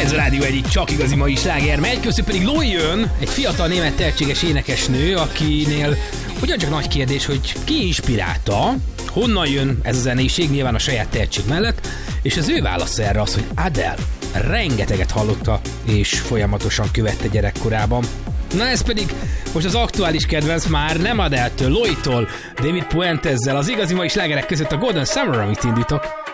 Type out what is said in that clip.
Ez a Rádió egyik csak igazi mai sláger megy, közül pedig Loi jön, egy fiatal német tehetséges énekesnő, akinél ugyancsak nagy kérdés, hogy ki inspirálta, honnan jön ez a zenéség, nyilván a saját tehetség mellett, és az ő válasz erre az, hogy Adele rengeteget hallotta, és folyamatosan követte gyerekkorában. Na ez pedig most az aktuális kedvenc már nem Adele-től, Loi-tól, David Puentezzel, az igazi mai slágerek között a Golden Summer, amit indítok.